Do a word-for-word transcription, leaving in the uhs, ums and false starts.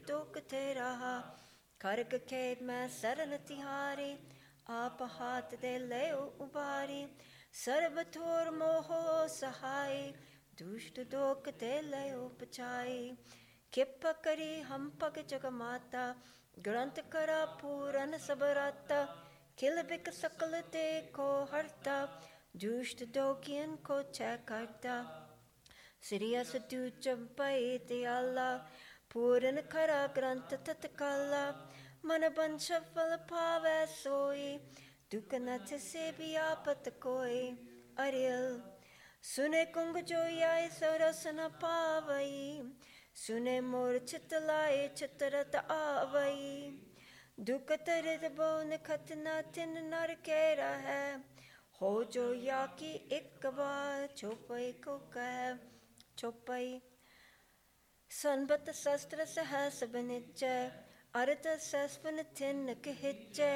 ਦੁਖ ਤੇ ਰਹਾ। ਖਰਗ ਖੇਡ ਮੈਂ ਸਰਨ ਤਿਹਾਰੀ, ਆਪ ਹਾਥ ਦੇ ਲਿਓ ਉਬਾਰੀ। ਸਰਬ ਥੋਰ ਮੋਹ ਸਹਾਈ, ਦੁਸ਼ਟ ਦੁਖ ਤੇ ਲਿਓ ਪਛਾਈ। ਕਿਰਪਾ ਕਰੀ ਹਮ ਪਗ ਜਗ ਮਾਤਾ, ਗ੍ਰੰਥ ਕਰਾ ਪੂਰਨ ਸਭ ਰਾਤਾ। ਖਿਲ ਬਿਕ ਸਕਲ ਤੇ ਕੋ ਹਰਤਾ, ਦੁਸ਼ਟ ਦੋਖੀਨ ਕੋ ਛੈ ਕਰਤਾ। ਸ੍ਰੀ ਅਸ ਤੂ ਚੰਪਈ ਦਿਆਲਾ, ਪੂਰਨ ਖਰਾ ਗ੍ਰੰਥ ਤਤਕਾਲਾ। ਮਨ ਬਨ ਸਫਲ ਭਾਵੈ ਸੋਈ, ਦੁਖ ਨਥ ਸੇ ਵੀ ਆਪਤ ਕੋਈ। ਅਰਿਯਲ ਸੁਨੇ ਕੁੰਗ ਜੋ ਆਏ ਸੋ ਰਸ ਨ ਪਾਵਈ, ਸੁਨੇ ਮੋਰ ਚਿਤ ਲਾਏ ਚਿਤਰਤ ਆਵਈ। ਦੁਖ ਦਰਦ ਬੋ ਨਿਖਤ ਨ ਤਿਨ ਨਰ ਕੇ ਰਹੈ, ਹੋ ਜੋ ਯਾ ਕੀ ਇੱਕ ਵਾਰ ਚੌਪਈ ਕੋ ਕਹਿ। ਚੌਪਈ। ਸੰਬਤ ਸ਼ਸਤਰ ਸਹਿ ਸਭ ਨਿਚੈ, ਅਰਥ ਸੈਸਵਨ ਥਿਨ ਕਹਿਚੈ।